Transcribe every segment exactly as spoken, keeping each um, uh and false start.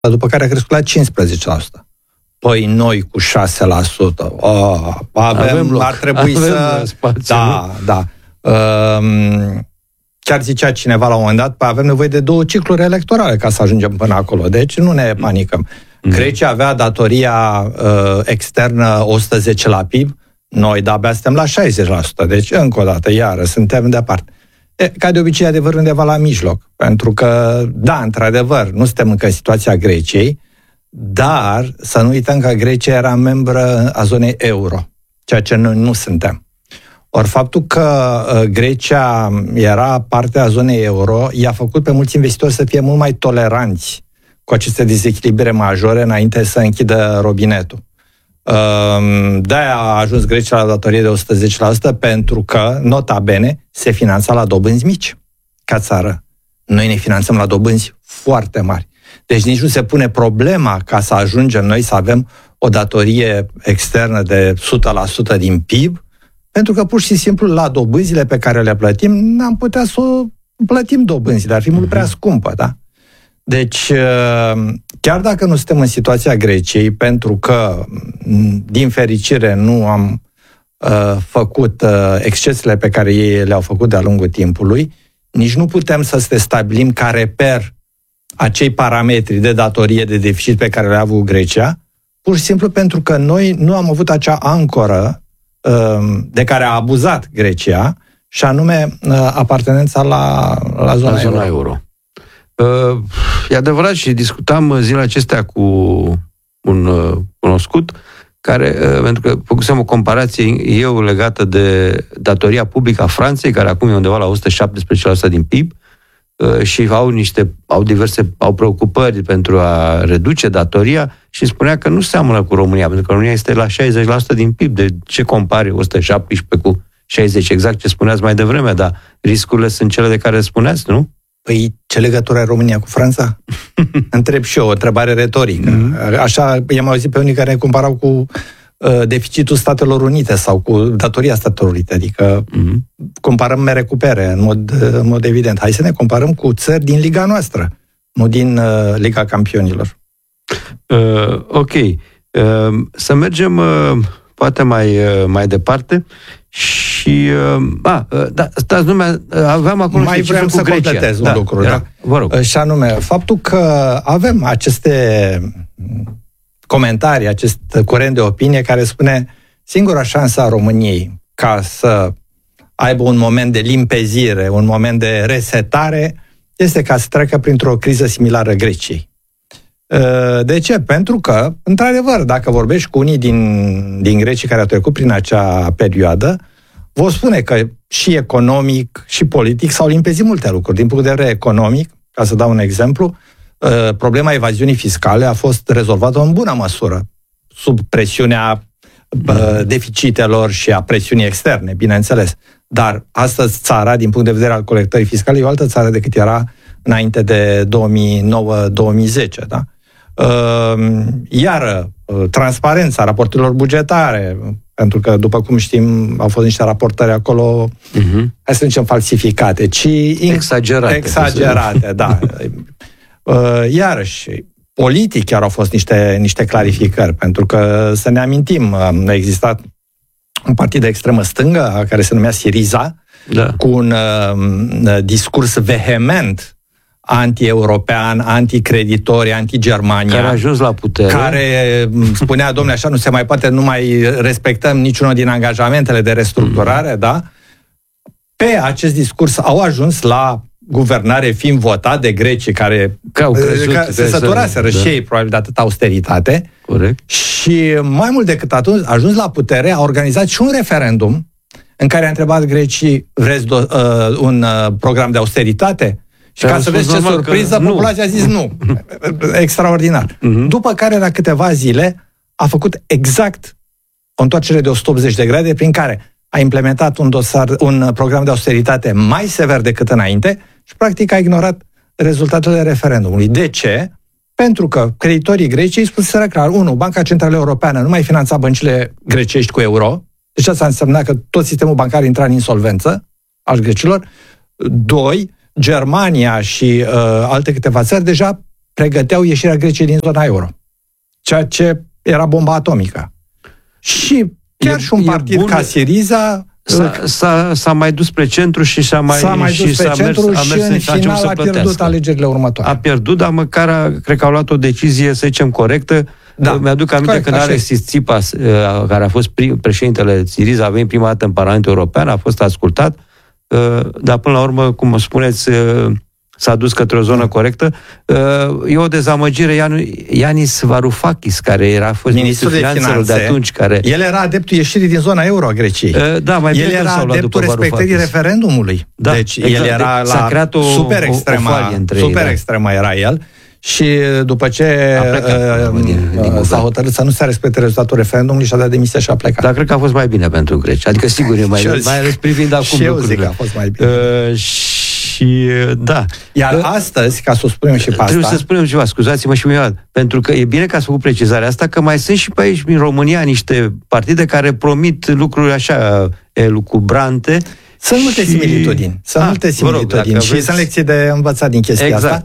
după care a crescut la cincisprezece la sută. Păi noi cu șase la sută. Oh, avem, avem loc. Ar trebui avem să... Spațiu, da, nu? da. Um, chiar zicea cineva la un moment dat, avem nevoie de două cicluri electorale ca să ajungem până acolo. Deci nu ne panicăm. Mm. Grecia avea datoria uh, externă o sută zece la P I B, noi de-abia suntem la șaizeci la sută. Deci, încă o dată, iară, suntem departe. E, ca de obicei, adevăr undeva la mijloc. Pentru că, da, într-adevăr, nu suntem încă în situația Greciei, dar să nu uităm că Grecia era membră a zonei euro, ceea ce noi nu suntem. Ori faptul că uh, Grecia era parte a zonei euro i-a făcut pe mulți investitori să fie mult mai toleranți cu aceste dezechilibre majore înainte să închidă robinetul. Uh, de-aia a ajuns Grecia la datorie de o sută zece la sută, pentru că, nota bene, se finanța la dobânzi mici ca țară. Noi ne finanțăm la dobânzi foarte mari. Deci nici nu se pune problema ca să ajungem noi să avem o datorie externă de o sută la sută din P I B, pentru că pur și simplu la dobânzile pe care le plătim n-am putea să o plătim dobânzile, ar fi mult prea scumpă, da? Deci, chiar dacă nu suntem în situația Greciei, pentru că, din fericire, nu am uh, făcut uh, excesele pe care ei le-au făcut de-a lungul timpului, nici nu putem să se stabilim ca reper acei parametri de datorie, de deficit pe care le-a avut Grecia, pur și simplu pentru că noi nu am avut acea ancoră uh, de care a abuzat Grecia, și anume uh, apartenența la, la zona, la zona euro. euro. Uh, e adevărat și discutam zilele acestea cu un uh, cunoscut care, uh, pentru că făcusem o comparație eu legată de datoria publică a Franței, care acum e undeva la o sută șaptesprezece la sută din P I B, uh, și au niște, au diverse, au preocupări pentru a reduce datoria și spunea că nu seamănă cu România, pentru că România este la șaizeci la sută din P I B. De ce compari o sută șaptesprezece cu șaizeci? Exact ce spuneați mai devreme, dar riscurile sunt cele de care spuneați, nu? Păi, ce legătură are România cu Franța? Întreb și eu, o întrebare retorică. Mm-hmm. Așa, i-am auzit pe unii care comparau cu uh, deficitul Statelor Unite sau cu datoria Statelor Unite. Adică mm-hmm. comparăm mere cu pere, în mod, în mod evident. Hai să ne comparăm cu țări din Liga noastră, nu din uh, Liga Campionilor. Uh, ok. Uh, să mergem uh, poate mai, uh, mai departe. Și, a, da, stați numai, aveam acolo mai vreau să Grecia. completez un da, lucru, era, da. Vă rog. Și anume, faptul că avem aceste comentarii, acest curent de opinie care spune singura șansă a României ca să aibă un moment de limpezire, un moment de resetare, este ca să treacă printr-o criză similară Greciei. De ce? Pentru că, într-adevăr, dacă vorbești cu unii din, din grecii care au trecut prin acea perioadă, vă spune că și economic, și politic s-au limpezit multe lucruri. Din punct de vedere economic, ca să dau un exemplu, problema evaziunii fiscale a fost rezolvată în bună măsură, sub presiunea deficitelor și a presiunii externe, bineînțeles. Dar astăzi țara, din punct de vedere al colectării fiscale, e o altă țară decât era înainte de două mii nouă două mii zece, da? Iar transparența raporturilor bugetare, pentru că, după cum știm, au fost niște raportări acolo, uh-huh. hai să zicem falsificate, ci exagerate. Exagerate, da. Iarăși, politic chiar au fost niște, niște clarificări, pentru că, să ne amintim, a existat un partid de extremă stângă, care se numea Syriza, da. Cu un uh, discurs vehement anti-european, anti-creditori, anti-Germania. Care a ajuns la putere. Care spunea, domnule, așa nu se mai poate, nu mai respectăm niciunul din angajamentele de restructurare, mm. da? Pe acest discurs au ajuns la guvernare, fiind votat de grecii care, au crezut, care se săturaseră da. Și ei, probabil, de atâta austeritate. Corect. Și mai mult decât atunci, a ajuns la putere, a organizat și un referendum în care a întrebat grecii, vreți do- uh, un uh, program de austeritate? Și ca să vezi ce surpriză, populația a zis nu. Extraordinar. Uh-huh. După care, la câteva zile, a făcut exact o întoarcere de o sută optzeci de grade, prin care a implementat un, dosar, un program de austeritate mai sever decât înainte și, practic, a ignorat rezultatele referendumului. De ce? Pentru că creditorii Greciei spuseseră clar, unu, Banca Centrală Europeană nu mai finanța băncile grecești cu euro, deci asta însemna că tot sistemul bancar intra în insolvență al grecilor. Doi, Germania și uh, alte câteva țări deja pregăteau ieșirea Greciei din zona euro, ceea ce era bomba atomică. Și chiar e, și un partid bun, ca Syriza s-a, s-a, s-a mai dus spre centru și s-a mai, s-a mai dus și spre s-a centru mers, și a mers în final a pierdut alegerile următoare. A pierdut, dar măcar a, cred că au luat o decizie, să zicem, corectă. Da. Mi-aduc aminte corect, când Alexis Tsipras, care a fost prim, președintele Syriza, a venit prima dată în Parlamentul European, a fost ascultat, dar până la urmă, cum spuneți, s-a dus către o zonă corectă. E o dezamăgire. Yanis Varoufakis, care era fost ministrul de finanțelor de atunci, care... El era adeptul ieșirii din zona euro a Greciei. Da, mai el era adeptul respectării referendumului. Da, deci exact. El era S-a la creat o, super extrema, o, o între super ei, da. extrema era el. Și după ce plecat, uh, din, din s-a hotărât să nu se respecte rezultatul referendumului și a dat demisia și a plecat. Dar cred că a fost mai bine pentru greci. Adică sigur e mai, mai ales privind acum și eu lucrurile. zic că a fost mai bine. Uh, și da. Iar uh, astăzi, ca să o spunem și pe asta... Trebuie să spunem ceva, scuzați-mă și mie, pentru că e bine că ați făcut precizarea asta, că mai sunt și pe aici, în România, niște partide care promit lucruri așa elucubrante. Sunt multe și... similitudini. Sunt ah, multe similitudini rog, și aveți... sunt lecții de învățat din chestia exact. asta.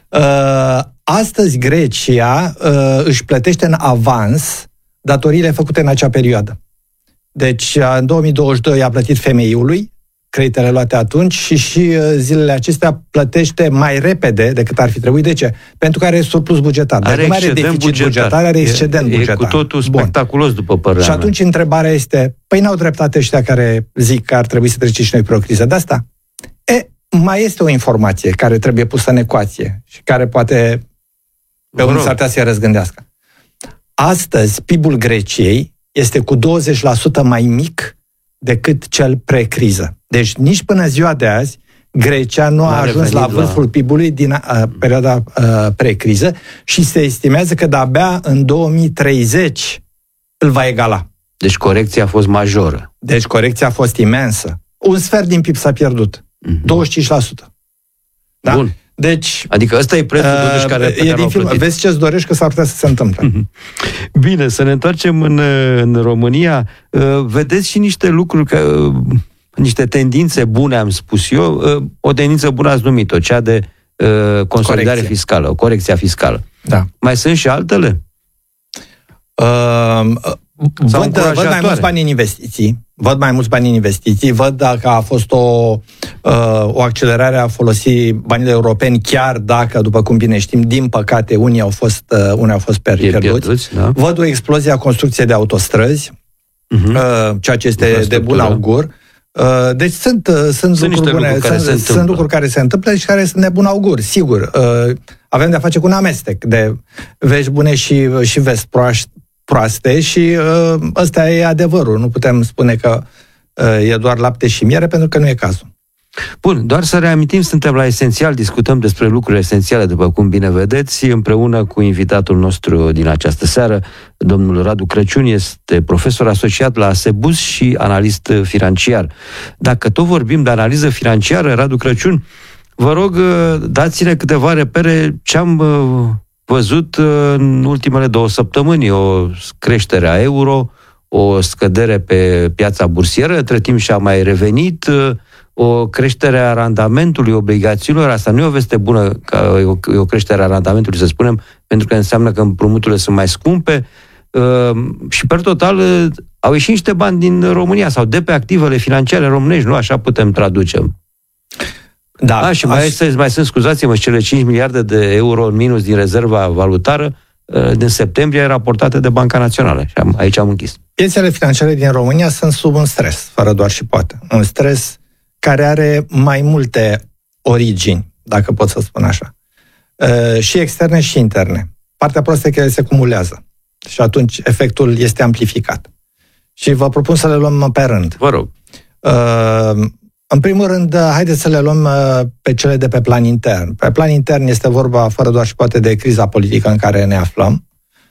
Uh, astăzi Grecia uh, își plătește în avans datoriile făcute în acea perioadă. Deci în două mii douăzeci și doi a plătit F M I-ului creditele luate atunci și și uh, zilele acestea plătește mai repede decât ar fi trebuit. De ce? Pentru că are surplus bugetar. Are, are deficit bugetar, bugetar, are excedent e, bugetar. E cu totul spectaculos, bun, după părerea Și atunci mea. întrebarea este, păi n-au dreptate ăștia care zic că ar trebui să trecem și noi pe o criză de asta? E, mai este o informație care trebuie pusă în ecuație și care poate pe unul s-ar putea să-i răzgândească. Astăzi, P I B-ul Greciei este cu douăzeci la sută mai mic decât cel pre-criză. Deci nici până ziua de azi, Grecia nu a ajuns la vârful la... P I B-ului din uh, perioada uh, pre-criză și se estimează că de-abia în două mii treizeci îl va egala. Deci corecția a fost majoră. Deci corecția a fost imensă. Un sfert din P I B s-a pierdut. Mm-hmm. douăzeci și cinci la sută. Da? Bun. Deci, adică ăsta e prețul uh, care, pe e care din film. Vezi ce-ți dorești că s-ar putea să se întâmple. Bine, să ne întoarcem în, în România. Uh, vedeți și niște lucruri, că, uh, niște tendințe bune, am spus eu. Uh, o tendință bună ați numit-o, cea de uh, consolidare Corecție. fiscală, o corecție fiscală. Da. Mai sunt și altele? Uh, văd, văd mai mulți bani în investiții. Văd mai mulți bani în investiții, văd dacă a fost o, uh, o accelerare a folosi banile europeni, chiar dacă, după cum bine știm, din păcate, unii au fost, uh, unii au fost pierduți. Da? Văd o explozie a construcției de autostrăzi, uh-huh. uh, ceea ce este de bun augur. Uh, deci sunt, uh, sunt, sunt lucruri bune, lucruri sunt, sunt lucruri care se întâmplă și care sunt de bun augur, sigur. Uh, avem de-a face cu un amestec de vești bune și, și vesti proaște. proaste și uh, ăsta e adevărul. Nu putem spune că uh, e doar lapte și miere, pentru că nu e cazul. Bun, doar să reamintim, suntem la Esențial, discutăm despre lucruri esențiale, după cum bine vedeți, împreună cu invitatul nostru din această seară, domnul Radu Crăciun, este profesor asociat la Asebus și analist financiar. Dacă tot vorbim de analiză financiară, Radu Crăciun, vă rog, dați-ne câteva repere ce am văzut în ultimele două săptămâni, o creștere a euro, o scădere pe piața bursieră, între timp și-a mai revenit, o creștere a randamentului obligațiunilor. Asta nu e o veste bună, că e o creștere a randamentului, să spunem, pentru că înseamnă că împrumuturile sunt mai scumpe și, per total, au ieșit niște bani din România sau de pe activele financiare românești, nu? Așa putem traduce. Da, A, și mai, aș... este, mai sunt, scuzați-mă, cele cinci miliarde de euro în minus din rezerva valutară din septembrie raportate de Banca Națională. Și am, aici am închis. Piețele financiare din România sunt sub un stres, fără doar și poate. Un stres care are mai multe origini, dacă pot să spun așa. Uh, și externe și interne. Partea prostă e că ele se cumulează. Și atunci efectul este amplificat. Și vă propun să le luăm pe rând. Vă rog. Uh, În primul rând, haideți să le luăm pe cele de pe plan intern. Pe plan intern este vorba, fără doar și poate, de criza politică în care ne aflăm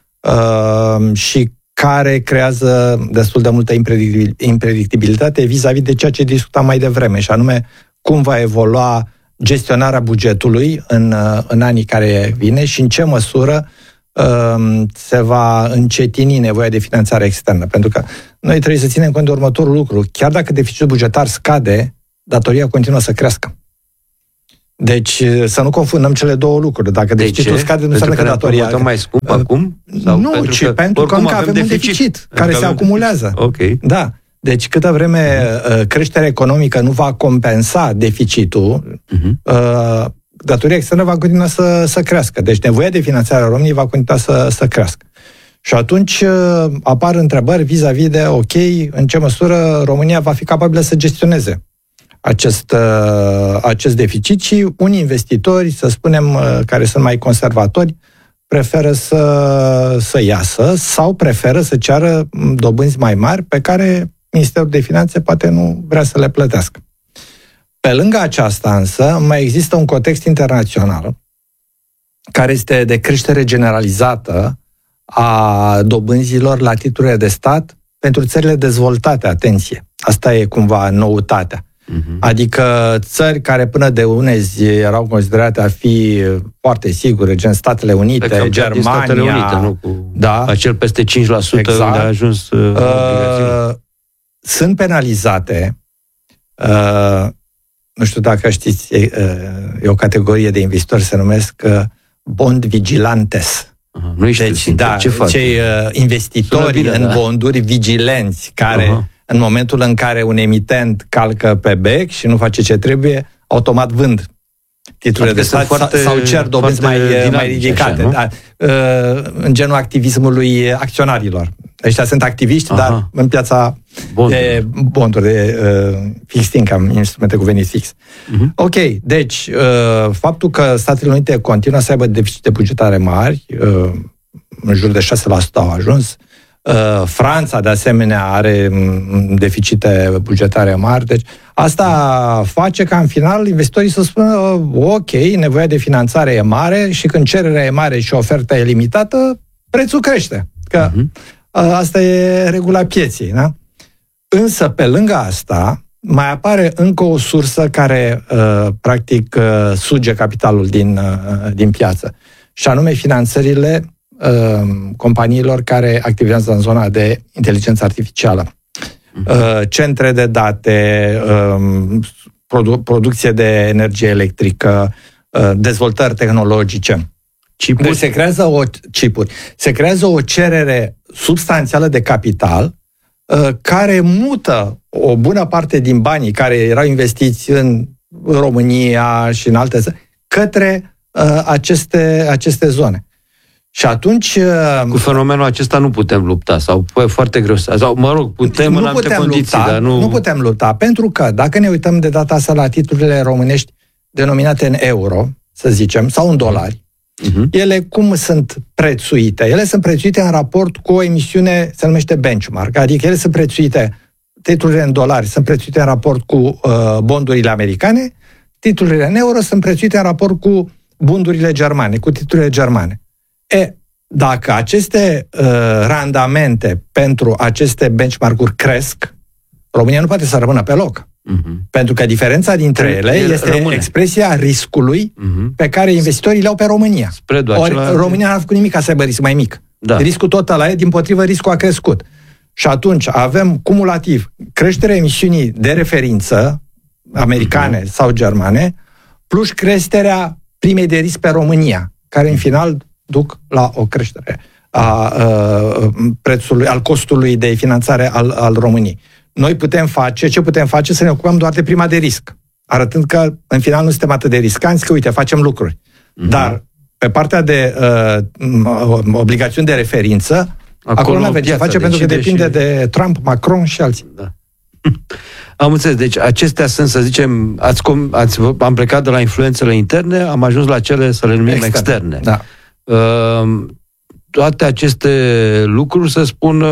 uh, și care creează destul de multă impredictibilitate vis-a-vis de ceea ce discutam mai devreme, și anume cum va evolua gestionarea bugetului în, în anii care vine și în ce măsură uh, se va încetini nevoia de finanțare externă. Pentru că noi trebuie să ținem cont de următorul lucru. Chiar dacă deficitul bugetar scade, datoria continuă să crească. Deci să nu confundăm cele două lucruri. Dacă de deficitul ce? scade, nu înseamnă că datoria... Pentru că mai scump uh, acum? Sau nu, pentru ci că, pentru că încă avem deficit, un deficit care se acumulează. Okay. Da. Deci câtă vreme uh, creșterea economică nu va compensa deficitul, uh-huh. uh, datoria externă va continua să, să crească. Deci nevoia de finanțare a României va continua să, să crească. Și atunci uh, apar întrebări vis-a-vis de, ok, în ce măsură România va fi capabilă să gestioneze acest, uh, acest deficit și unii investitori, să spunem, uh, care sunt mai conservatori, preferă să, să iasă sau preferă să ceară dobânzi mai mari pe care Ministerul de Finanțe poate nu vrea să le plătească. Pe lângă aceasta însă, mai există un context internațional care este de creștere generalizată a dobânzilor la titlurile de stat pentru țările dezvoltate, atenție. Asta e cumva noutatea. Uh-huh. Adică țări care până de unezi erau considerate a fi foarte sigure, gen Statele Unite, Germania... Statele Unite, nu? Cu da, acel peste cinci la sută exact. Unde a ajuns uh, uh, sunt penalizate. Uh, nu știu dacă știți, e, uh, e o categorie de investitori, se numesc uh, bond vigilantes. Uh-huh. Nu știu, deci, da, ce fac? Cei uh, investitori bine, în da. bonduri vigilenți, care uh-huh. în momentul în care un emitent calcă pe bec și nu face ce trebuie, automat vând titlurile de stat foarte, sau cer dobânzi mai, mai ridicate. Așa, da, uh, în genul activismului acționarilor. Ăștia sunt activiști, aha. dar în piața bonduri. de bonduri, de uh, fixed income, instrumente cu venit fix. Uh-huh. Ok, deci uh, faptul că Statele Unite continuă să aibă deficite bugetare mari, uh, în jur de șase la sută au ajuns, uh, Franța de asemenea are deficite bugetare mari, deci asta face ca în final investitorii să spună ok, nevoia de finanțare e mare și când cererea e mare și oferta e limitată, prețul crește. Că uh-huh. asta e regula pieței, da? Însă, pe lângă asta, mai apare încă o sursă care, uh, practic, uh, suge capitalul din, uh, din piață, și anume finanțările uh, companiilor care activează în zona de inteligență artificială. Uh, centre de date, uh, produ- producție de energie electrică, uh, dezvoltări tehnologice. Chipuri. Deci se creează o chipuri. Se creează o cerere substanțială de capital uh, care mută o bună parte din banii care erau investiți în România și în alte țări către uh, aceste, aceste zone. Și atunci... Uh, Cu fenomenul acesta nu putem lupta, sau e foarte greu, sau mă rog, putem în anumite condiții, lupta, dar nu... Nu putem lupta, pentru că dacă ne uităm de data asta la titlurile românești denominate în euro, să zicem, sau în dolari, uh-huh. ele cum sunt prețuite? Ele sunt prețuite în raport cu o emisiune, se numește benchmark, adică ele sunt prețuite, titlurile în dolari sunt prețuite în raport cu uh, bondurile americane, titlurile în euro sunt prețuite în raport cu bundurile germane, cu titlurile germane. E, dacă aceste uh, randamente pentru aceste benchmark-uri cresc, România nu poate să rămână pe loc. Uh-huh. Pentru că diferența dintre ele este rămâne. expresia riscului uh-huh. pe care investitorii le au pe România. Ori România n-a făcut nimic ca să aibă risc mai mic. Da. Riscul tot ăla e, dimpotrivă, riscul a crescut. Și atunci avem cumulativ creșterea emisiunii de referință americane uh-huh. sau germane, plus creșterea primei de risc pe România, care în final duc la o creștere a, a prețului, al costului de finanțare al, al României. Noi putem face, ce putem face? Să ne ocupăm doar de prima de risc, arătând că în final nu suntem atât de riscanți, că uite, facem lucruri. Uh-huh. Dar pe partea de uh, obligațiuni de referință, acolo, acolo nu avem ce face, pentru că depinde și... de Trump, Macron și alții. Da. Am înțeles. Deci acestea sunt, să zicem, ați, ați, am plecat de la influențele interne, am ajuns la cele, să le numim, externe. externe. Da. Uh, toate aceste lucruri, să spun,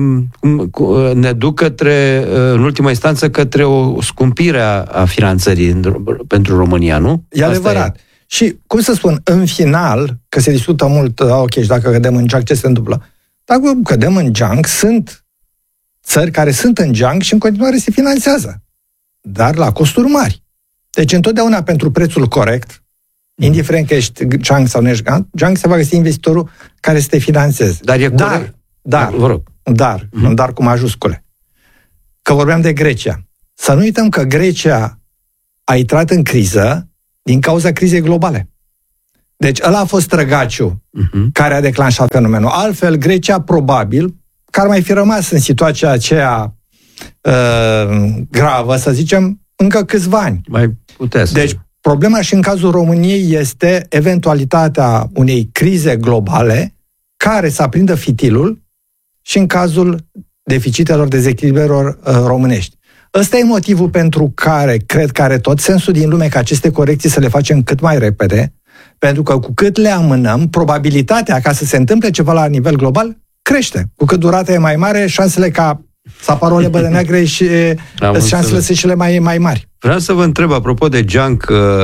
uh, ne duc către, uh, în ultima instanță, către o scumpire a, a finanțării în, pentru România, nu? E adevărat. E. Și, cum să spun, în final, că se discută mult, ok, și dacă cădem în junk, ce se întâmplă? Dacă cădem în junk, sunt țări care sunt în junk și în continuare se finanțează, dar la costuri mari. Deci, întotdeauna, pentru prețul corect, indiferent că ești junk sau nu ești junk, se va găsi investitorul care să te finanțeze. Dar e corect? Dar, dar, vă rog. dar, mm-hmm. un dar cu majuscule. Că vorbeam de Grecia. Să nu uităm că Grecia a intrat în criză din cauza crizei globale. Deci ăla a fost trăgaciul uh-huh. care a declanșat fenomenul. Altfel, Grecia, probabil, că ar mai fi rămas în situația aceea uh, gravă, să zicem, încă câțiva ani. Mai putea să... Deci, problema și în cazul României este eventualitatea unei crize globale care să aprindă fitilul și în cazul deficitelor, dezechilibrelor uh, românești. Ăsta e motivul pentru care cred că are tot sensul din lume ca aceste corecții să le facem cât mai repede, pentru că cu cât le amânăm, probabilitatea ca să se întâmple ceva la nivel global crește. Cu cât durata e mai mare, șansele ca să apară o lebă de neagră și șansele sunt cele mai, mai mari. Vreau să vă întreb, apropo de junk,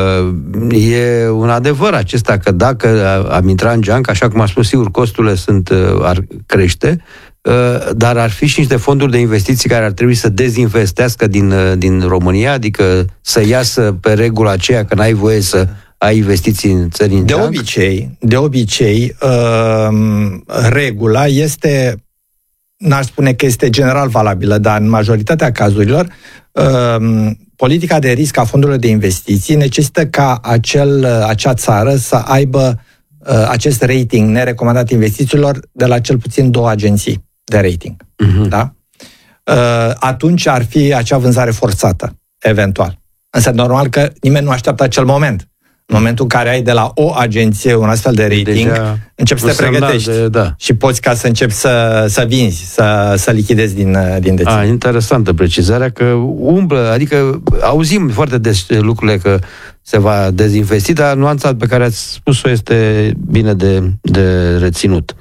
e un adevăr acesta că dacă am intrat în junk, așa cum a spus, sigur, costurile sunt, ar crește, dar ar fi și niște fonduri de investiții care ar trebui să dezinvestească din, din România, adică să iasă pe regula aceea că n-ai voie să ai investiții în țări în de junk? Obicei, de obicei, uh, regula este, n-aș spune că este general valabilă, dar în majoritatea cazurilor, uh, politica de risc a fondurilor de investiții necesită ca acel, acea țară să aibă uh, acest rating nerecomandat investițiilor de la cel puțin două agenții de rating. Uh-huh. Da? Uh, atunci ar fi acea vânzare forțată, eventual. Însă normal că nimeni nu așteaptă acel moment. În momentul în care ai de la o agenție un astfel de rating, deja începi să te pregătești de, da. și poți ca să începi să, să vinzi, să, să lichidezi din, din deținere. Ah, interesantă precizarea, că umblă, adică auzim foarte des lucrurile că se va dezinvesti, dar nuanța pe care ați spus-o este bine de, de reținut.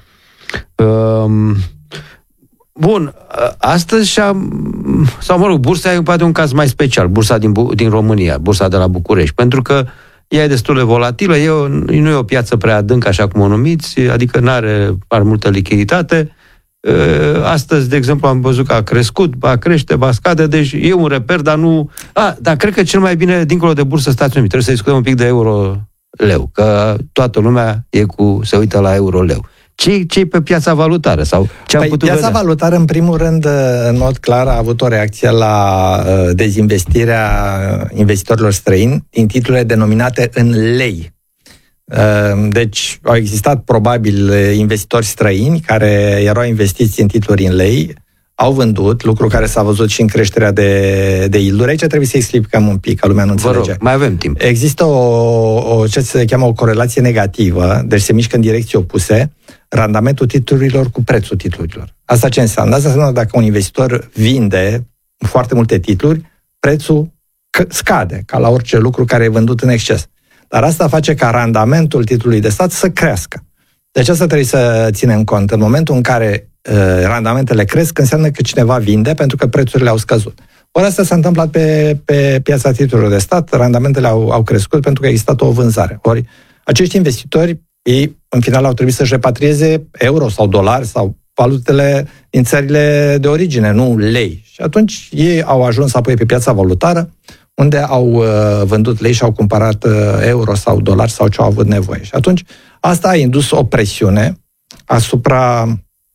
Um, Bun, astăzi și-a, sau mă rog, bursa e poate un caz mai special, bursa din, din România, bursa de la București, pentru că ea e destul de volatilă, e o, nu e o piață prea adâncă, așa cum o numiți, adică nu are multă lichiditate. Astăzi, de exemplu, am văzut că a crescut, va crește, va scade, deci e un reper, dar nu... A, dar cred că cel mai bine, dincolo de bursă, Statele Unite, trebuie să discutăm un pic de euro-leu, că toată lumea e cu, se uită la euro-leu. Ce e pe piața valutară? Sau ce păi, piața vedea? valutară, în primul rând, în mod clar, a avut o reacție la uh, dezinvestirea investitorilor străini din titlurile denominate în lei. Uh, deci au existat probabil investitori străini care erau investiți în titluri în lei, au vândut, lucru care s-a văzut și în creșterea de, de yield-uri. Aici trebuie să explicăm un pic, ca lumea nu înțelege. Vă rog, mai avem timp. Există o, o ce se cheamă o corelație negativă, deci se mișcă în direcții opuse, randamentul titlurilor cu prețul titlurilor. Asta ce înseamnă? Asta înseamnă dacă un investitor vinde foarte multe titluri, prețul scade, ca la orice lucru care e vândut în exces. Dar asta face ca randamentul titlului de stat să crească. Deci asta trebuie să ținem cont. În momentul în care uh, randamentele cresc, înseamnă că cineva vinde pentru că prețurile au scăzut. Ori asta s-a întâmplat pe, pe piața titlurilor de stat, randamentele au, au crescut pentru că a existat o vânzare. Ori acești investitori, ei în final au trebuit să-și repatrieze euro sau dolari sau valutele din țările de origine, nu lei. Și atunci ei au ajuns apoi pe piața valutară, unde au uh, vândut lei și au cumpărat uh, euro sau dolari sau ce au avut nevoie. Și atunci asta a indus o presiune asupra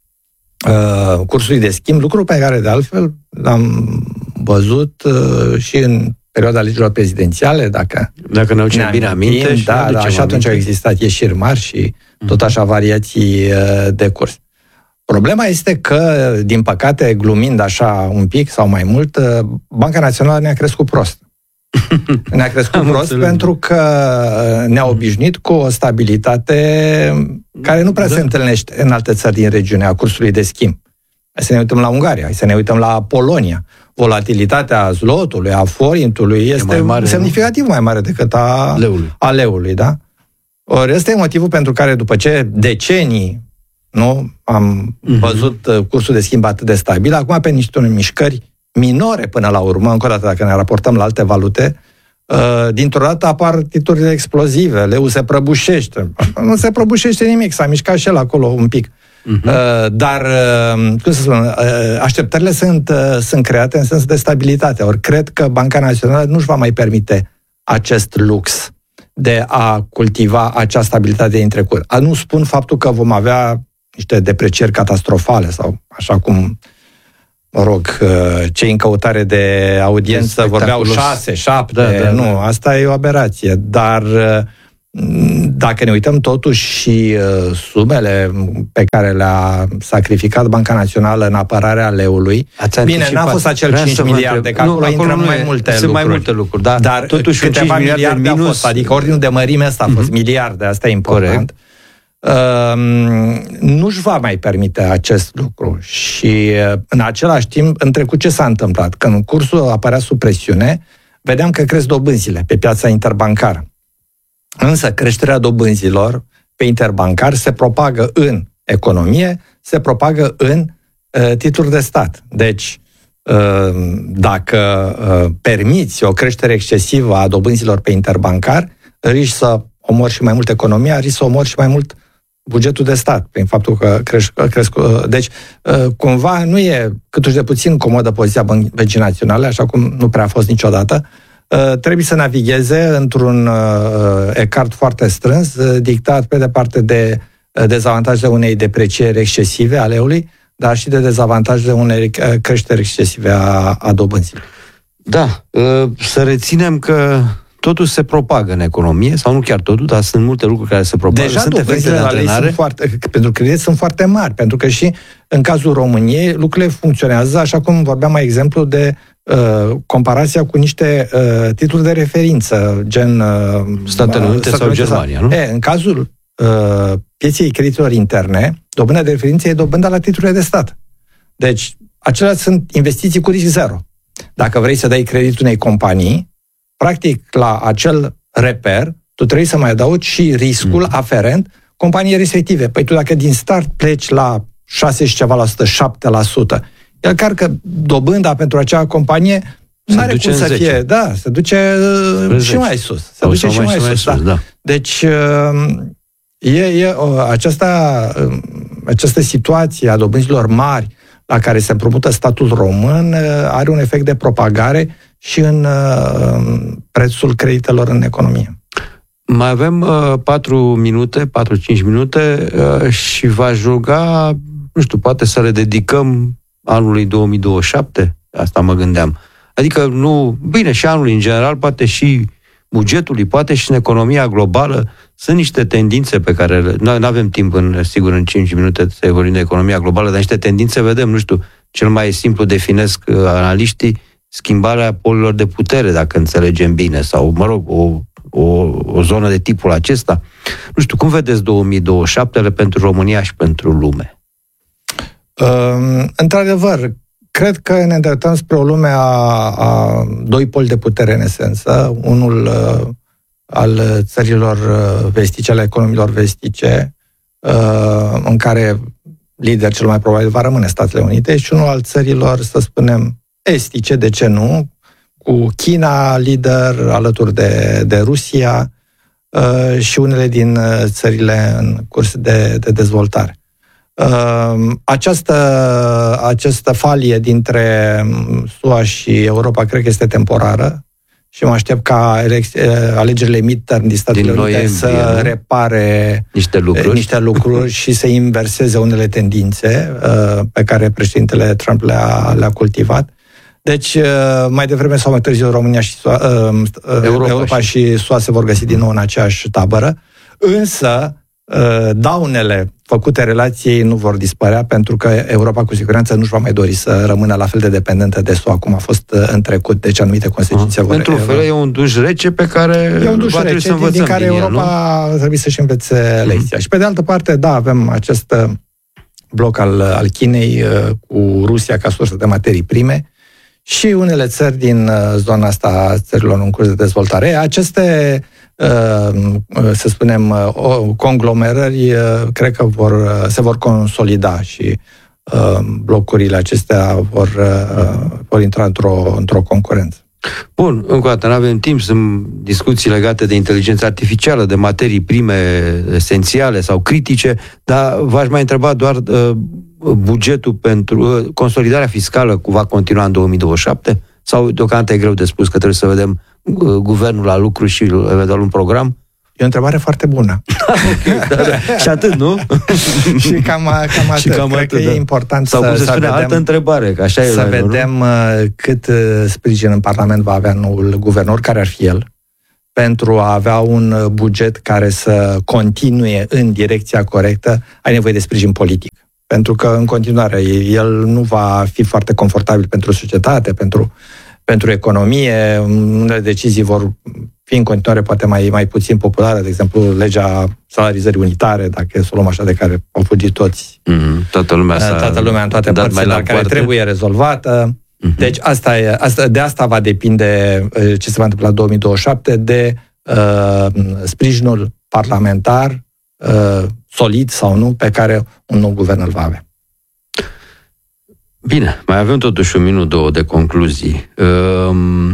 uh, cursului de schimb, lucru pe care de altfel l-am văzut uh, și în perioada alegerilor prezidențiale, dacă, dacă ne aducem bine aminte. Și da, da, și atunci au existat ieșiri mari și tot așa variații uh, de curs. Problema este că, din păcate, glumind așa un pic sau mai mult, uh, Banca Națională ne-a crescut prost. Ne-a crescut prost pentru că ne-a obișnuit cu o stabilitate care nu prea da. se întâlnește în alte țări din regiune a cursului de schimb. Hai să ne uităm la Ungaria, hai să ne uităm la Polonia. Volatilitatea zlotului, a forintului este mai mare, semnificativ nu? mai mare decât a leului. a leului, da? Ori ăsta e motivul pentru care după ce decenii nu am uh-huh. văzut cursul de schimb atât de stabil, acum pe niște mișcări minore până la urmă, încă o dată dacă ne raportăm la alte valute, uh, dintr-o dată apar titlurile explozive, leu se prăbușește. Nu se prăbușește nimic, s-a mișcat și el acolo un pic. Uh-huh. Uh, dar, uh, cum să spun, uh, așteptările sunt, uh, sunt create în sens de stabilitate. Ori cred că Banca Națională nu-și va mai permite acest lux de a cultiva acea stabilitate din trecut. A, nu spun faptul că vom avea niște deprecieri catastrofale sau așa cum mă rog, cei în căutare de audiență vorbeau șase, șapte, da, da, nu, da. Asta e o aberație, dar dacă ne uităm totuși și sumele pe care le-a sacrificat Banca Națională în apărarea leului, bine, n-a fost acel cinci miliarde, că acolo intră mai multe lucruri, mai multe lucruri, da, dar totuși câteva miliarde minus... a fost, adică ordinul de mărime ăsta a fost, uh-huh. miliarde, asta e important. Corect. Uh, nu-și va mai permite acest lucru și în același timp, în trecut ce s-a întâmplat? Când cursul apărea sub presiune, vedeam că cresc dobânzile pe piața interbancară. Însă creșterea dobânzilor pe interbancar se propagă în economie, se propagă în uh, titluri de stat. Deci, uh, dacă uh, permiți o creștere excesivă a dobânzilor pe interbancar, riști să omori și mai mult economia, riști să omori și mai mult bugetul de stat, prin faptul că cresc... cresc deci, cumva, nu e câtuși de puțin comodă poziția Băncii Naționale, așa cum nu prea a fost niciodată. Trebuie să navigheze într-un ecart foarte strâns, dictat pe de parte de dezavantajele unei deprecieri excesive a leului, dar și de dezavantajele unei creșteri excesive a, a dobânzilor. Da, să reținem că totul se propagă în economie, sau nu chiar totul, dar sunt multe lucruri care se propagă. Deja sunt efectele de antrenare. Sunt foarte, pentru credit sunt foarte mari, pentru că și în cazul României lucrurile funcționează, așa cum vorbeam mai exemplu de uh, comparația cu niște uh, titluri de referință, gen uh, Statele Unite sau Germania, nu? E, în cazul uh, pieței creditelor interne, dobânda de referință e dobânda la titlurile de stat. Deci, acelea sunt investiții cu risc zero. Dacă vrei să dai credit unei companii, practic, la acel reper, tu trebuie să mai adaugi și riscul mm. aferent companiei respective. Păi tu dacă din start pleci la șase și ceva la sută, șapte la sută, el carcă dobânda pentru acea companie, nu are cum să zece. Fie. Da, se duce zece. Și mai sus. Se sau duce sau și mai, mai sus, sus da. Da. Deci, e, e aceasta, această situație a dobânzilor mari la care se împrumută statul român are un efect de propagare și în uh, prețul creditelor în economie. Mai avem uh, patru minute, patru-cinci minute uh, și v-aș ruga, nu știu, poate să le dedicăm anului două mii douăzeci și șapte? Asta mă gândeam. Adică nu, bine, și anului în general, poate și bugetului, poate și în economia globală, sunt niște tendințe pe care, noi nu avem timp, în, sigur, în cinci minute să vorbim de economia globală, dar niște tendințe vedem, nu știu, cel mai simplu definesc uh, analiștii, schimbarea polurilor de putere, dacă înțelegem bine, sau, mă rog, o, o, o zonă de tipul acesta. Nu știu, cum vedeți două mii douăzeci și șapte pentru România și pentru lume? Uh, într-adevăr, cred că ne îndreptăm spre o lume a, a doi poli de putere, în esență. Unul uh, al țărilor vestice, ale economiilor vestice, uh, în care lider cel mai probabil va rămâne Statele Unite, și unul al țărilor, să spunem, estice, de ce nu, cu China lider, alături de, de Rusia uh, și unele din țările în curs de, de dezvoltare. Uh, această, această falie dintre S U A și Europa cred că este temporară și mă aștept ca alegerile midterm din Statele din Unite să nu? repare niște lucruri, niște lucruri și să inverseze unele tendințe uh, pe care președintele Trump le-a, le-a cultivat. Deci, mai devreme sau mai târziu, România și S U A, Europa, Europa și... și S U A se vor găsi din nou în aceeași tabără, însă daunele făcute relației nu vor dispărea, pentru că Europa cu siguranță nu-și va mai dori să rămână la fel de dependentă de S U A, cum a fost în trecut, deci anumite consecințe. vor... Într-un fel e un duș rece pe care e un duș rece să din, din care din Europa el, trebuie să-și învețe lecția. Mm-hmm. Și pe de altă parte, da, avem acest bloc al, al Chinei cu Rusia ca sursă de materii prime, și unele țări din zona asta, țărilor în curs de dezvoltare. Aceste, să spunem, conglomerări, cred că vor, se vor consolida și blocurile acestea vor, vor intra într-o, într-o concurență. Bun, încă o dată, nu avem timp, sunt discuții legate de inteligență artificială, de materii prime esențiale sau critice, dar v-aș mai întreba doar bugetul pentru consolidarea fiscală va continua în două mii douăzeci și șapte? Sau deocamdată e greu de spus, că trebuie să vedem guvernul la lucru și eventual un program? E o întrebare foarte bună. Okay, da, da. Și atât, nu? Și cam, cam atât. Și cam Cred atât, că da. e important Sau să, cum se să spune, vedem, altă întrebare, că așa să e vedem nu? cât sprijin în Parlament va avea noul guvernor, care ar fi el, pentru a avea un buget care să continue în direcția corectă, ai nevoie de sprijin politic. Pentru că, în continuare, el nu va fi foarte confortabil pentru societate, pentru, pentru economie. Unele decizii vor fi în continuare poate mai, mai puțin populare, de exemplu, legea salarizării unitare, dacă e să o luăm așa, de care au fugit toți. Mm-hmm. Toată lumea s-a Toată lumea în toate părțile, dar care trebuie rezolvată. Mm-hmm. Deci asta e, asta, de asta va depinde ce se va întâmpla în două mii douăzeci și șapte, de uh, sprijinul parlamentar uh, solid sau nu, pe care un nou guvern îl va avea. Bine, mai avem totuși un minut, două de concluzii. Um,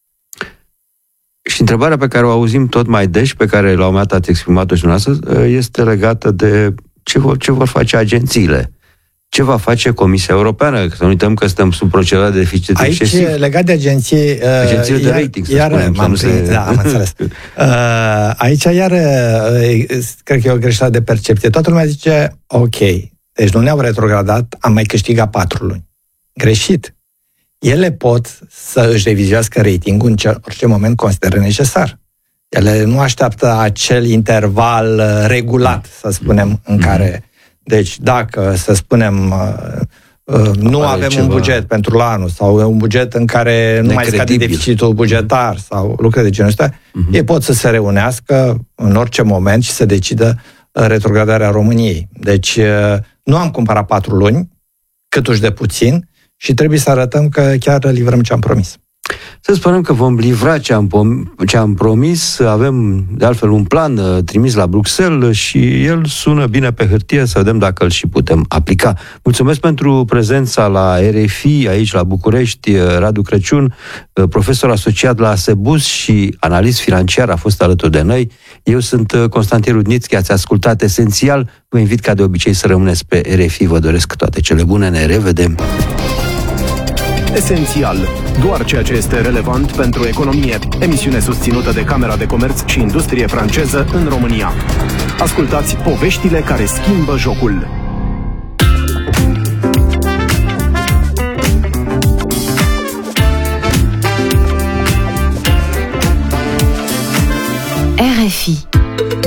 și întrebarea pe care o auzim tot mai des, pe care la un moment dat ați exprimat-o și dumneavoastră, este legată de ce vor, ce vor face agențiile. Ce va face Comisia Europeană? Să nu uităm că suntem sub procedura de deficit Aici, excesiv. Aici, legat de agenții... Agențiile uh, de rating, să iar, spunem. M-am să nu se... Da, am înțeles. Uh, aici, iar, uh, cred că e o greșeală de percepție. Toată lumea zice, ok, deci nu ne-au retrogradat, am mai câștigat patru luni. Greșit. Ele pot să își revizuiască ratingul în orice moment consideră necesar. Ele nu așteaptă acel interval regulat, să spunem, în care... Deci, dacă, să spunem, nu Are avem ceva... un buget pentru anul sau un buget în care nu mai scade deficitul bugetar sau lucruri de genul ăsta, uh-huh. ei pot să se reunească în orice moment și să decidă retrogradarea României. Deci, nu am cumpărat patru luni, câtuși de puțin, și trebuie să arătăm că chiar livrăm ce am promis. Să spunem că vom livra ce am, pom- ce am promis, avem de altfel un plan uh, trimis la Bruxelles și el sună bine pe hârtie, să vedem dacă îl și putem aplica. Mulțumesc pentru prezența la R F I, aici la București, Radu Crăciun, uh, profesor asociat la Asebus și analist financiar, a fost alături de noi. Eu sunt Constantin Rudnițchi, ați ascultat Esențial, vă invit ca de obicei să rămâneți pe R F I, vă doresc toate cele bune, ne revedem! Esențial. Doar ceea ce este relevant pentru economie. Emisiune susținută de Camera de Comerț și Industrie franceză în România. Ascultați poveștile care schimbă jocul.